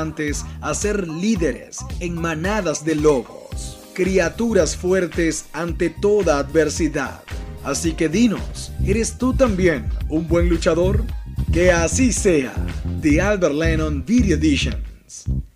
antes a ser líderes en manadas de lobos, criaturas fuertes ante toda adversidad. Así que dinos, ¿eres tú también un buen luchador? Que así sea. The Albert Lennon Video Editions.